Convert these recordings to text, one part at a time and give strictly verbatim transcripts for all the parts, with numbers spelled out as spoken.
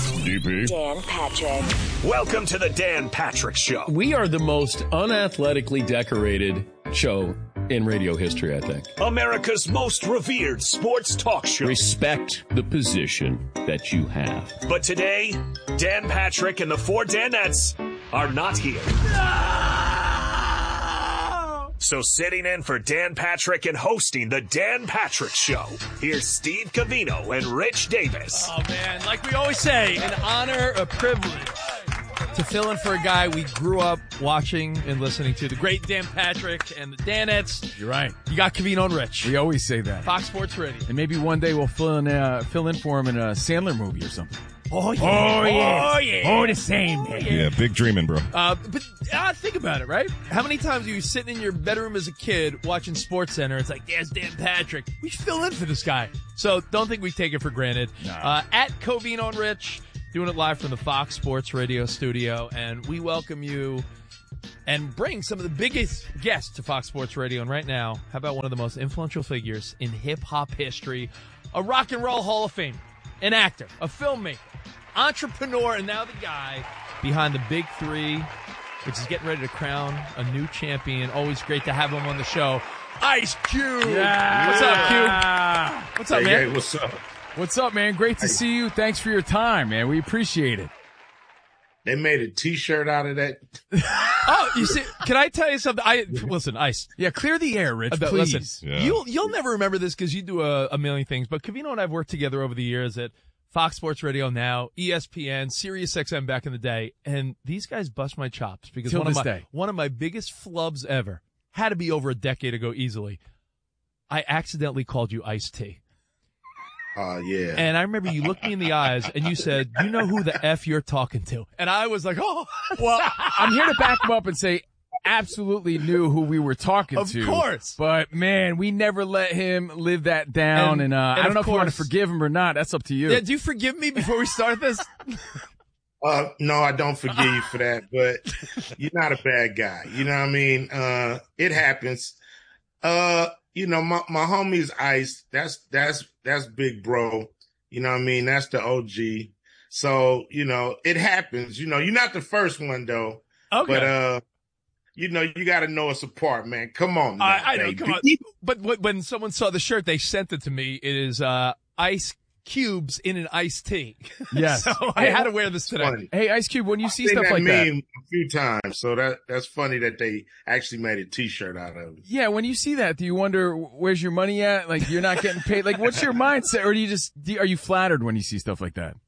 D P. Dan Patrick. Welcome to the Dan Patrick Show. We are the most unathletically decorated show in radio history, I think. America's most revered sports talk show. Respect the position that you have. But today, Dan Patrick and the four Danettes are not here. No! So sitting in for Dan Patrick and hosting the Dan Patrick Show, here's Steve Covino and Rich Davis. Oh, man, like we always say, an honor, a privilege to fill in for a guy we grew up watching and listening to, the great Dan Patrick and the Danettes. You're right. You got Covino and Rich. We always say that. Fox Sports Radio. And maybe one day we'll fill in uh, fill in for him in a Sandler movie or something. Oh, yeah. Oh, yeah. Oh, yeah. Oh, the same, man. Yeah, yeah, big dreaming, bro. Uh, but uh, think about it, right? How many times are you sitting in your bedroom as a kid watching SportsCenter? It's like, there's Dan Patrick. We should fill in for this guy. So don't think we take it for granted. No. Uh, at Covino and Rich, doing it live from the Fox Sports Radio studio, and we welcome you and bring some of the biggest guests to Fox Sports Radio. And right now, how about one of the most influential figures in hip-hop history, a rock and roll Hall of Fame, an actor, a filmmaker, entrepreneur, and now the guy behind the Big Three, which is getting ready to crown a new champion. Always great to have him on the show, Ice Cube. Yeah. What's up, Cube? What's up, hey, man? Hey, what's up? What's up, man? Great to Hey. see you. Thanks for your time, man. We appreciate it. They made a T-shirt out of that. Oh, you see, can I tell you something? I listen, Ice. Yeah, clear the air, Rich, Uh, please. Listen, Yeah. you'll you'll never remember this because you do a, a million things. But Covino and I have worked together over the years at Fox Sports Radio now, E S P N, Sirius X M back in the day, and these guys bust my chops because Till one of this my day. one of my biggest flubs ever had to be over a decade ago easily. I accidentally called you Ice T. Oh, yeah. And I remember you looked me in the eyes and you said, "You know who the F you're talking to?" And I was like, "Oh, Well, I'm here to back him up and say absolutely knew who we were talking Of to. course. But, man, we never let him live that down. And- And, uh, and I don't of know if you want to course- forgive him or not. That's up to you. yeah, do you forgive me before we start this?" Uh, no, I don't forgive you for that, but you're not a bad guy. You know what I mean? Uh, it happens. Uh, you know, my, my homie's Ice. That's, that's, that's big bro. You know what I mean? That's the O G. So, you know, it happens. You know, you're not the first one though, Okay. but, uh, you know, you got to know us apart, man. Come on. Now, I, I know, baby. come on. But when- when someone saw the shirt, they sent it to me. It is uh, Ice Cubes in an iced tea. Yes. So I had to wear this today. Funny. Hey, Ice Cube, when you see Seen stuff that like that. meme a few times, so that that's funny that they actually made a T-shirt out of it. Yeah, when you see that, do you wonder where's your money at? Like you're not getting paid. Like what's your mindset, or do you just do you, are you flattered when you see stuff like that?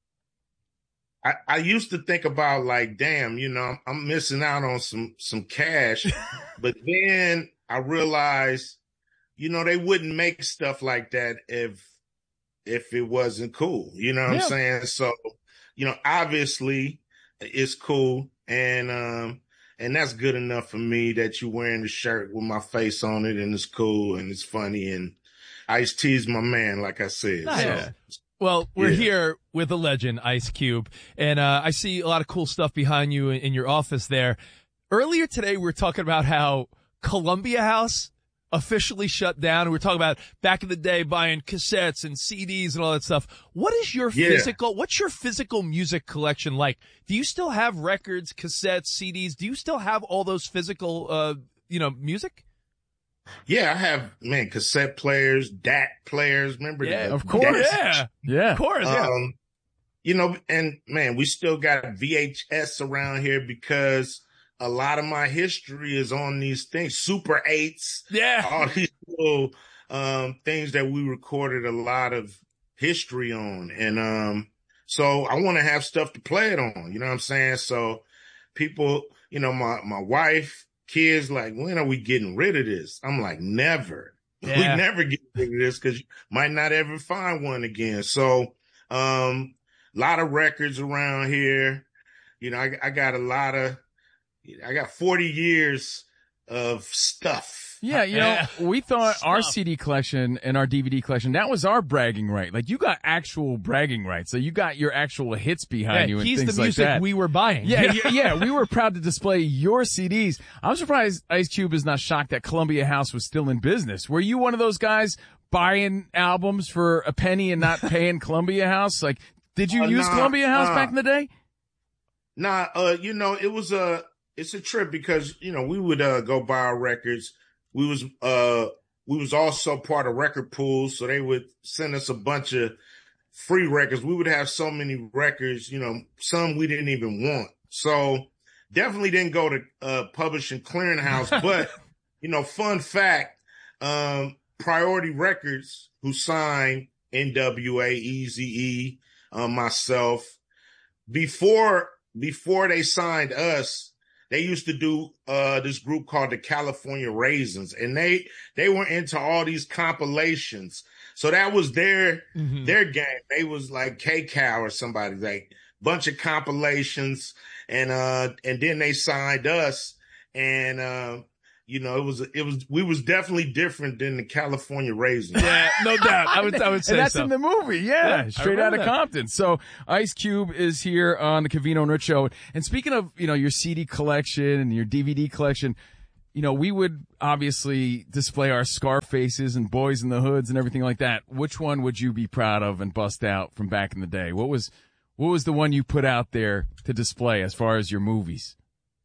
I, I used to think about like, damn, you know, I'm missing out on some some cash, but then I realized, you know, they wouldn't make stuff like that if if it wasn't cool. You know what Yeah. I'm saying? So, you know, obviously it's cool, and um and that's good enough for me that you're wearing the shirt with my face on it, and it's cool and it's funny, and Ice-T's my man, like I said. Nice. So, Yeah. Well, we're Yeah. here with a legend, Ice Cube, and uh, I see a lot of cool stuff behind you in, in your office there. Earlier today, we were talking about how Columbia House officially shut down. We were talking about back in the day buying cassettes and C Ds and all that stuff. What is your Yeah. physical, what's your physical music collection like? Do you still have records, cassettes, C Ds? Do you still have all those physical, uh, you know, music? yeah, I have, man, cassette players, D A T players. Remember Yeah, that? of course. D A T? Yeah, Yeah. of course. Yeah. Um, you know, and man, we still got V H S around here because a lot of my history is on these things, Super eights, yeah. all these little um, things that we recorded a lot of history on. And um, so I want to have stuff to play it on. You know what I'm saying? So people, you know, my, my wife, kids, like, when are we getting rid of this? I'm like, never. Yeah. We never get rid of this because you might not ever find one again. So, um, a lot of records around here. You know, I, I got a lot of, I got forty years of stuff. Yeah, you know, Yeah. we thought our Stuff. C D collection and our D V D collection, that was our bragging right. Like, you got actual bragging rights. So you got your actual hits behind you Yeah, and he's things the like music that. we were buying. Yeah, yeah, yeah, we were proud to display your C Ds. I'm surprised Ice Cube is not shocked that Columbia House was still in business. Were you one of those guys buying albums for a penny and not paying Columbia House? Like, Did you Uh, use nah, Columbia House nah. back in the day? Nah, uh, you know, it was a it's a trip because you know we would uh, go buy our records. We was uh we was also part of record pools, so they would send us a bunch of free records. We would have so many records, you know, some we didn't even want. So definitely didn't go to uh, Publishing Clearinghouse. But you know, fun fact, um, Priority Records, who signed N W A, Eazy-E, uh, myself, before. Before they signed us, they used to do uh, this group called the California Raisins, and they they were into all these compilations. So that was their mm-hmm. their game. They was like K-Cow or somebody, like bunch of compilations, and uh, and then they signed us, and uh, you know it was it was we was definitely different than the California Raisins. Yeah, no doubt. I would I would say and that's so. in the movie, yeah, yeah straight out of that. Compton. So Ice Cube is here on the Covino and Rich Show. And speaking of, you know, your C D collection and your D V D collection, you know, we would obviously display our Scarfaces and Boys in the Hoods and everything like that. Which one would you be proud of and bust out from back in the day? What was what was the one you put out there to display as far as your movies?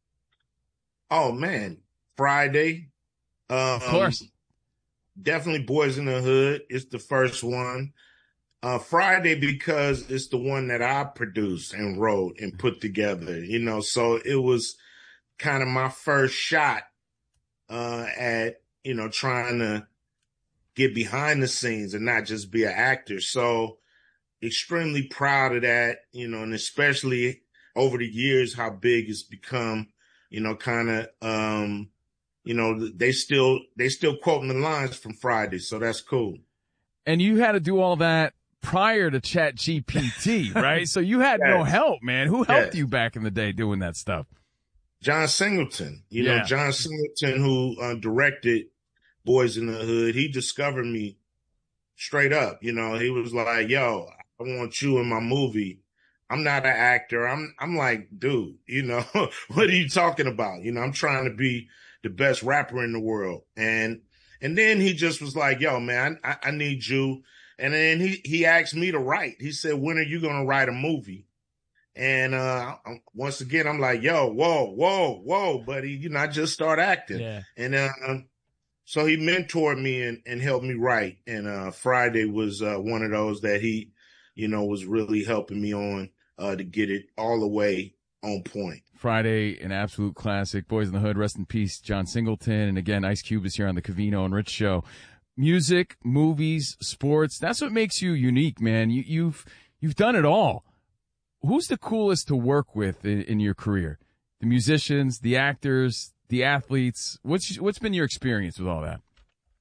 Oh man, Friday. Um, of course. Definitely Boys in the Hood. It's the first one. Uh, Friday because it's the one that I produced and wrote and put together, you know, so it was kind of my first shot uh, at, you know, trying to get behind the scenes and not just be an actor. So extremely proud of that, you know, and especially over the years, how big it's become, you know, kind of, um, you know, they still, they still quoting the lines from Friday. So that's cool. And you had to do all that prior to Chat G P T, right? So you had yes. no help, man. Who helped yes. you back in the day doing that stuff? John Singleton. You yeah. know, John Singleton, who uh, directed Boys in the Hood, he discovered me straight up. You know, he was like, yo, I want you in my movie. I'm not an actor. I'm, I'm like, dude, you know, what are you talking about? You know, I'm trying to be the best rapper in the world. And, and then he just was like, yo, man, I, I need you. And then he, he asked me to write. He said, when are you going to write a movie? And, uh, once again, I'm like, yo, whoa, whoa, whoa, buddy, you know, I just start acting. Yeah. And, uh, so he mentored me and, and helped me write. And, uh, Friday was, uh, one of those that he, you know, was really helping me on, uh, to get it all the way on point. Friday, an absolute classic. Boys in the Hood, rest in peace, John Singleton. And again, Ice Cube is here on the Covino and Rich Show. Music, movies, sports, that's what makes you unique, man. You, you've, you've done it all. Who's the coolest to work with in, in your career? The musicians, the actors, the athletes. What's, what's been your experience with all that?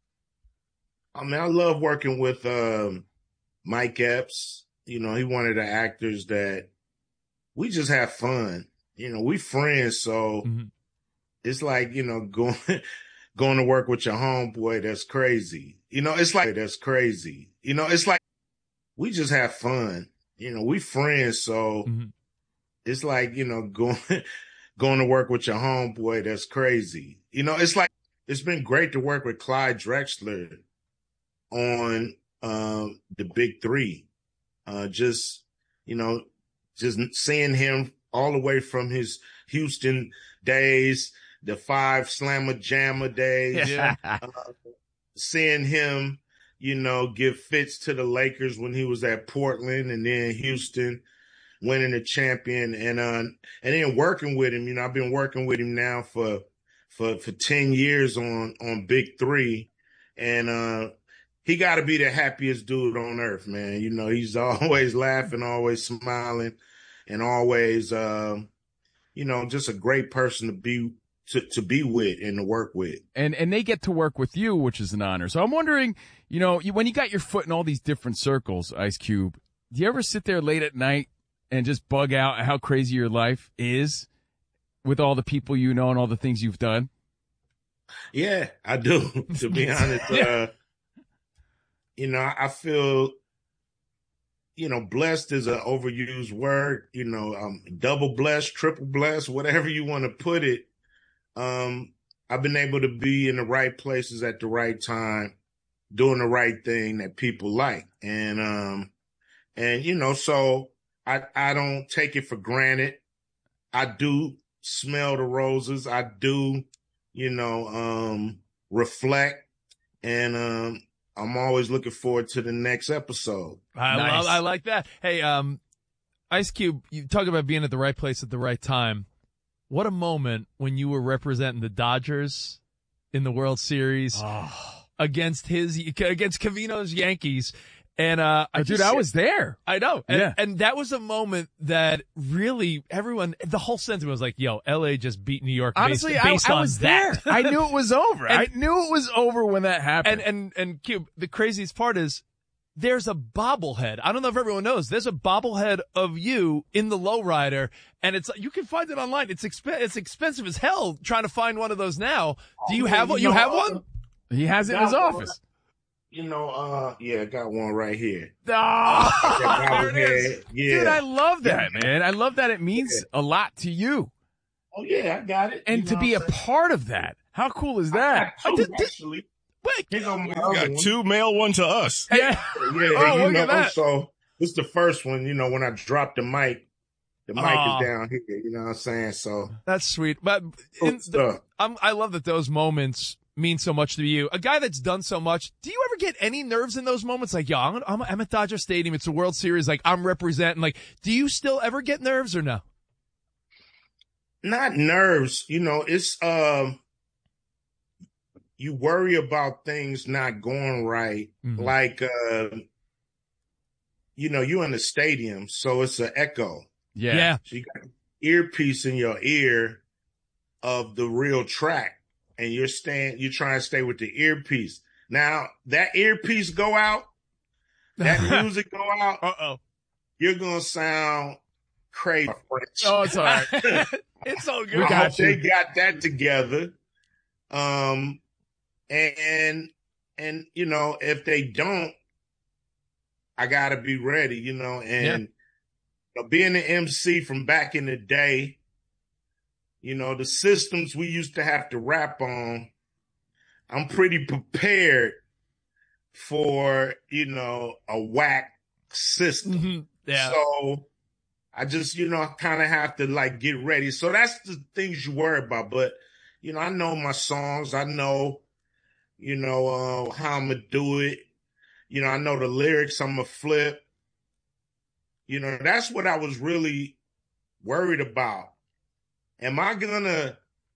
I mean, I love working with, um, Mike Epps. You know, he one of the actors that we just have fun. You know, we friends, so mm-hmm. it's like, you know, going going to work with your homeboy, that's crazy. You know, it's like, that's crazy. You know, it's like, we just have fun. You know, we friends, so mm-hmm. it's like, you know, going going to work with your homeboy, that's crazy. You know, it's like, it's been great to work with Clyde Drexler on um, the Big Three. Uh, just, you know, just seeing him all the way from his Houston days, the five Slammer Jammer days, yeah. uh, seeing him, you know, give fits to the Lakers when he was at Portland and then Houston, winning the champion, and uh, and then working with him. You know, I've been working with him now for for for ten years on on Big Three, and uh, he got to be the happiest dude on earth, man. You know, he's always laughing, always smiling. And always, um, you know, just a great person to be to, to be with and to work with. And and they get to work with you, which is an honor. So I'm wondering, you know, you, when you got your foot in all these different circles, Ice Cube, do you ever sit there late at night and just bug out how crazy your life is with all the people you know and all the things you've done? Yeah, I do. To be honest, yeah. uh, you know, I feel. You know, blessed is an overused word, you know, um, double blessed, triple blessed, whatever you want to put it. Um, I've been able to be in the right places at the right time, doing the right thing that people like. And, um, and, you know, so I, I don't take it for granted. I do smell the roses. I do, you know, um, reflect, and um, I'm always looking forward to the next episode. I Nice. love, I like that. Hey, um, Ice Cube, you talk about being at the right place at the right time. What a moment when you were representing the Dodgers in the World Series against his against Covino's Yankees. And uh, I Oh, dude, just- I was there. I know. And, Yeah. and that was a moment that really everyone, the whole sentiment was like, yo, L A just beat New York Honestly, based, I, based I on was that. there. I knew it was over. And- I knew it was over when that happened. And, and, and Cube, the craziest part is there's a bobblehead. I don't know if everyone knows. There's a bobblehead of you in the lowrider, and it's, you can find it online. It's exp- it's expensive as hell trying to find one of those now. Do you have one? You know, have one? he has it in his Got one. office. You know, uh, yeah, I got one right here. Oh, That there it is. bobblehead, yeah. Dude, I love that, man. I love that it means a lot to you. Oh yeah, I got it. And You to know be a what I'm saying? part of that. How cool is I that? got two, did- did- actually. Wait, Here go my We other got one. two, mail one to us. Yeah. Yeah, Oh, you look know, at that. so this is the first one, you know, when I dropped the mic, the mic Aw. is down here, you know what I'm saying? So, that's sweet. But cool in the, stuff. I'm, I love that those moments mean so much to you. A guy that's done so much. Do you ever get any nerves in those moments? Like, yo, I'm, I'm, I'm at Dodger Stadium. It's a World Series. Like, I'm representing. Like, do you still ever get nerves or no? Not nerves, you know, it's, um, you worry about things not going right. Mhm. Like, uh, you know, you're in the stadium, so it's an echo. Yeah. So you got an earpiece in your ear of the real track, and you're staying, you're trying to stay with the earpiece. Now that earpiece go out, that music go out, Uh oh. you're gonna sound crazy. Oh, it's all right. It's all I good. got hope you. they got that together. Um, and, and and you know, if they don't, I gotta be ready. You know, and you know, being an M C from back in the day, you know, the systems we used to have to rap on, I'm pretty prepared for, you know, a whack system. Mhm. Yeah. So I just, you know, kind of have to like get ready. So that's the things you worry about. But, you know, I know my songs. I know, you know, uh, how I'm going to do it. You know, I know the lyrics I'm going to flip. You know, that's what I was really worried about. Am I going to,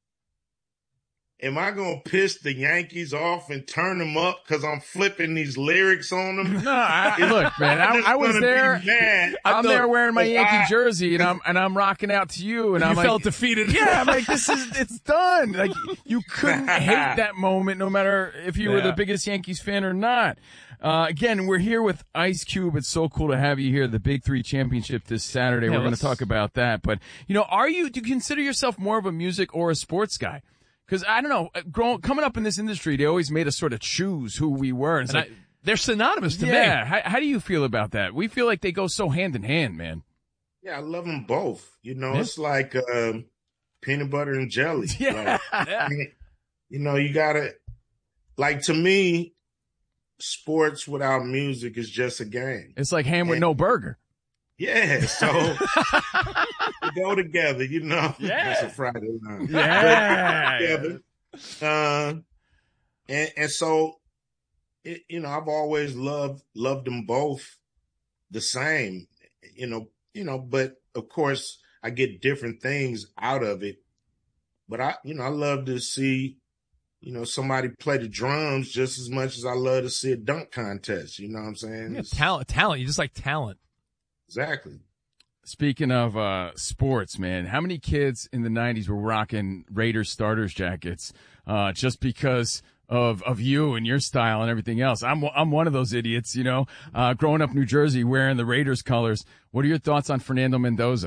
am I going to piss the Yankees off and turn them up because I'm flipping these lyrics on them? No, I, look, man, I, just I was gonna be there. mad. I'm know. there wearing my Like, Yankee I- jersey, and I'm and I'm rocking out to you, and You I'm like, felt defeated. yeah, I'm like, this is it's done. Like you couldn't hate that moment, no matter if you were Yeah. the biggest Yankees fan or not. Uh, again, we're here with Ice Cube. It's so cool to have you here. The Big Three Championship this Saturday. Yeah, we're going to let's- talk about that. But you know, are you? Do you consider yourself more of a music or a sports guy? Because I don't know, growing coming up in this industry, they always made us sort of choose who we were. And it's And like, I, they're synonymous to yeah, me. how, how do you feel about that? We feel like they go so hand in hand, man. Yeah, I love them both. You know, Yeah. it's like um, peanut butter and jelly. Yeah. Like, Yeah. you know, you gotta, like, to me, sports without music is just a game. It's like ham with no burger. Yeah, so we go together, you know. Yeah. That's a Friday night. Yeah. Together. Uh, and and so, it, you know, I've always loved loved them both the same, you know, you know. But of course, I get different things out of it. But I, you know, I love to see, you know, somebody play the drums just as much as I love to see a dunk contest. You know what I'm saying? Yeah, It's- talent, talent. You just like talent. Exactly. Speaking of uh, sports, man, how many kids in the nineties were rocking Raiders starters jackets uh, just because of of you and your style and everything else? I'm I'm one of those idiots, you know. Uh, growing up in New Jersey, wearing the Raiders colors. What are your thoughts on Fernando Mendoza?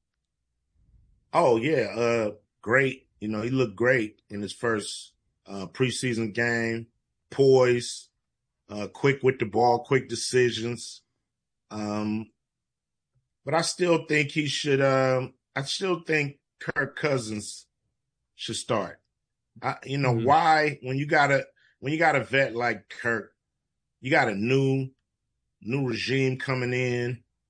Oh yeah, uh, great. You know, he looked great in his first uh, preseason game. Poise, uh, quick with the ball, quick decisions. Um, but I still think he should. Um, I still think Kirk Cousins should start. I, you know Mhm. why? When you got a when you got a vet like Kirk, you got a new new regime coming in.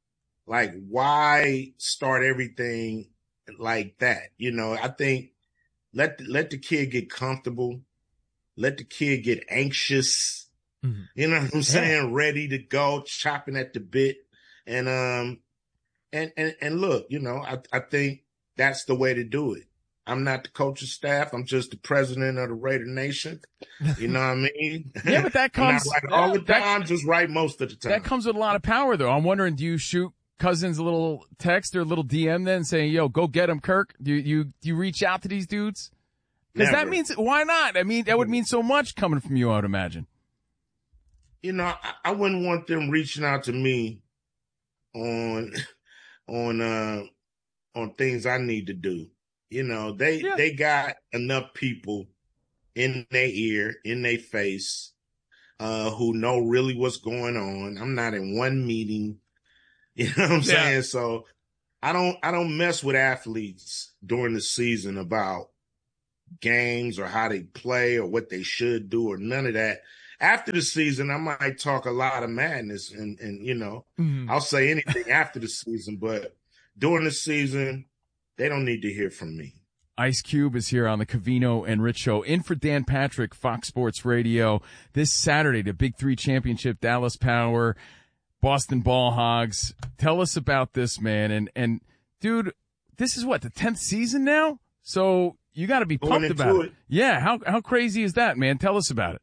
Like, why start everything like that? You know, I think let, let the kid get comfortable. Let the kid get anxious. Mm-hmm. You know what I'm saying? Yeah. Ready to go, chopping at the bit. And, um, and, and, and look, you know, I, I think that's the way to do it. I'm not the coaching staff. I'm just the president of the Raider Nation. You know what I mean? Yeah, but that comes not right all the time, just right most of the time. That comes with a lot of power, though. I'm wondering, do you shoot Cousins a little text or a little D M then saying, yo, go get him, Kirk? Do you, you, do you reach out to these dudes? Because that means, why not? I mean, that would mean so much coming from you, I would imagine. You know, I, I wouldn't want them reaching out to me on, on, uh, on things I need to do. You know, they, yeah. they got enough people in their ear, in their face, uh, who know really what's going on. I'm not in one meeting. You know what I'm yeah. saying? So I don't, I don't mess with athletes during the season about games or how they play or what they should do or none of that. After the season, I might talk a lot of madness and, and, you know, mm-hmm. I'll say anything after the season, but during the season, they don't need to hear from me. Ice Cube is here on the Covino and Rich Show. In for Dan Patrick, Fox Sports Radio. This Saturday, the Big Three Championship, Dallas Power, Boston Ball Hogs. Tell us about this, man. And, and dude, this is what, the tenth season now? So you got to be pumped about it. it. Yeah. How, how crazy is that, man? Tell us about it.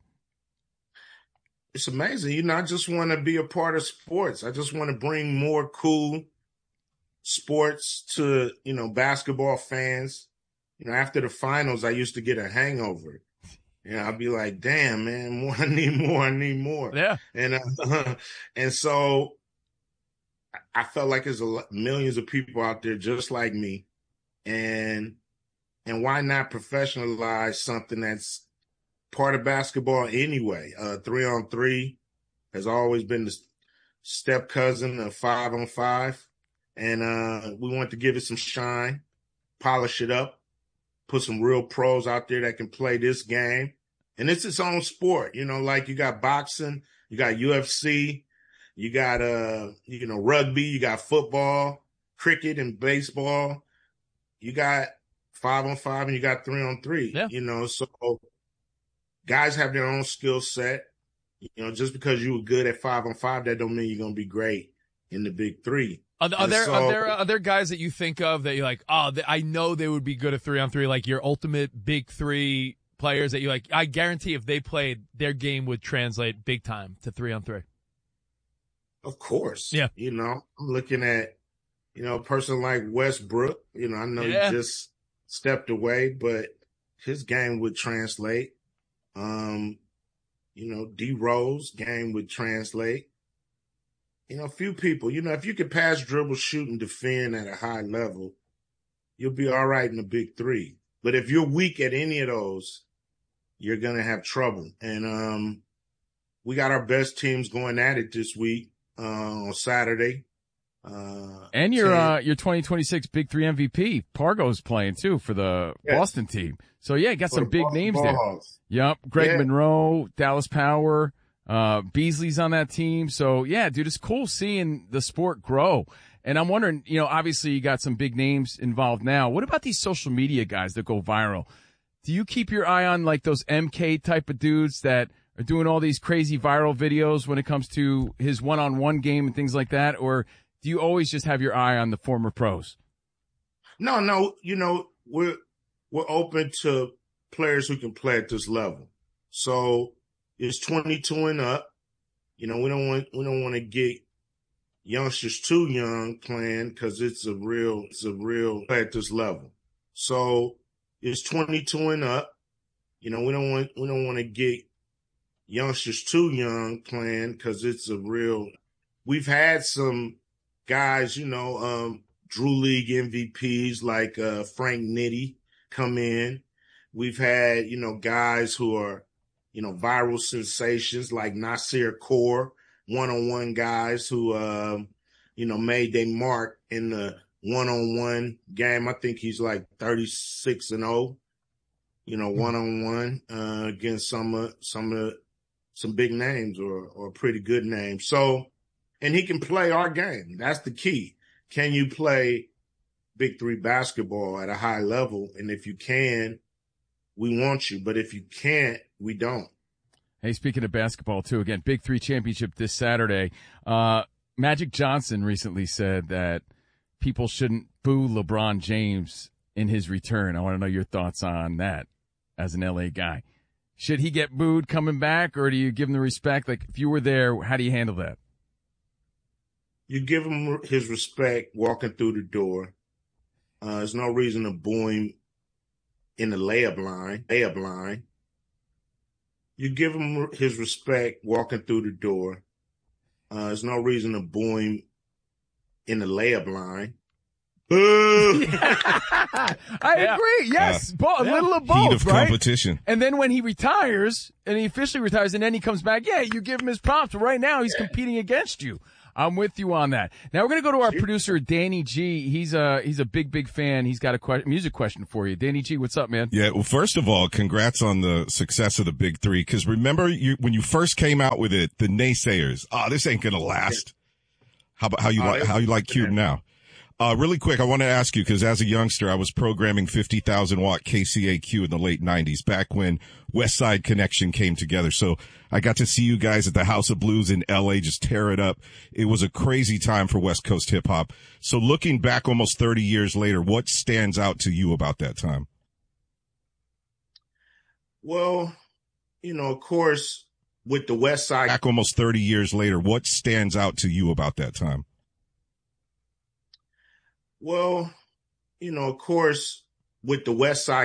It's amazing. You know, I just want to be a part of sports. I just want to bring more cool sports to, you know, basketball fans. You know, after the finals, I used to get a hangover. You know, I'd be like, damn, man, more, I need more, I need more. Yeah. And, uh, and so I felt like there's a lot, millions of people out there just like me. And, and why not professionalize something that's part of basketball anyway? Uh, three on three has always been the step cousin of five on five. And, uh, we want to give it some shine, polish it up, put some real pros out there that can play this game. And it's its own sport, you know, like you got boxing, you got U F C, you got, uh, you know, rugby, you got football, cricket and baseball. You got five on five and you got three on three, yeah. You know, so guys have their own skill set. You know, just because you were good at five on five, that don't mean you're going to be great in the big three. Are, are there so, are there are there guys that you think of that you're like, oh, I know they would be good at three on three, like your ultimate big three players that you like? I guarantee if they played, their game would translate big time to three on three. Of course, yeah. You know, I'm looking at, you know, a person like Westbrook. You know, I know yeah. he just stepped away, but his game would translate. Um, you know, D Rose game would translate. You know, a few people, you know, if you can pass, dribble, shoot, and defend at a high level, you'll be all right in the big three. But if you're weak at any of those, you're going to have trouble. And um, we got our best teams going at it this week uh, on Saturday. Uh, and your uh, your twenty twenty-six Big Three M V P, Pargo's playing, too, for the yeah. Boston team. So, yeah, got for some big Boston names there. Hogs. Yep, Greg yeah. Monroe, Dallas Power. Uh, Beasley's on that team. So yeah, dude, it's cool seeing the sport grow. And I'm wondering, you know, obviously you got some big names involved now. What about these social media guys that go viral? Do you keep your eye on like those M K type of dudes that are doing all these crazy viral videos when it comes to his one-on-one game and things like that? Or do you always just have your eye on the former pros? No, no. You know, we're, we're open to players who can play at this level. So, it's twenty-two and up. You know, we don't want, we don't want to get youngsters too young playing because it's a real, it's a real play at this level. So it's twenty-two and up. You know, we don't want, we don't want to get youngsters too young playing because it's a real, we've had some guys, you know, um, Drew League M V Ps like, uh, Frank Nitti come in. We've had, you know, guys who are, you know, viral sensations like Nasir Kaur, one-on-one guys who, um, you know, made their mark in the one-on-one game. I think he's like thirty-six and oh, you know, one-on-one, uh, against some, uh, some, uh, some big names or, or pretty good names. So, and he can play our game. That's the key. Can you play Big Three basketball at a high level? And if you can, we want you. But if you can't, we don't. Hey, speaking of basketball, too, again, Big Three championship this Saturday. Uh, Magic Johnson recently said that people shouldn't boo LeBron James in his return. I want to know your thoughts on that as an L A guy. Should he get booed coming back, or do you give him the respect? Like, if you were there, how do you handle that? You give him his respect walking through the door. Uh, there's no reason to boo him in the layup line. Layup line. You give him his respect walking through the door. Uh, there's no reason to boo him in the layup line. Boo! I Yeah. agree. Yes, Uh, bo- a yeah. little of Heat both, of right? competition. And then when he retires, and he officially retires, and then he comes back, yeah, you give him his props. But right now, he's competing against you. I'm with you on that. Now we're going to go to our producer, Danny G. He's a he's a big big fan. He's got a que- music question for you, Danny G. What's up, man? Yeah, well, first of all, congrats on the success of the Big Three. Because remember, you, when you first came out with it, the naysayers, oh, this ain't gonna last. How about how you Oh, like how you like Cube now? Uh, really quick, I want to ask you, because as a youngster, I was programming fifty thousand watt K C A Q in the late nineties, back when West Side Connection came together. So I got to see you guys at the House of Blues in L A just tear it up. It was a crazy time for West Coast hip hop. So looking back almost thirty years later, what stands out to you about that time? Well, you know, of course, with the West Side. Back almost thirty years later, what stands out to you about that time? Well, you know, of course, with the West Side